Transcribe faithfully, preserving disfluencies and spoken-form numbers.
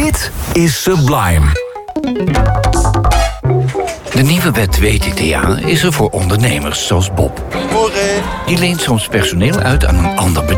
Dit is Sublime. De nieuwe wet W T T A is er voor ondernemers zoals Bob. Die leent soms personeel uit aan een ander bedrijf.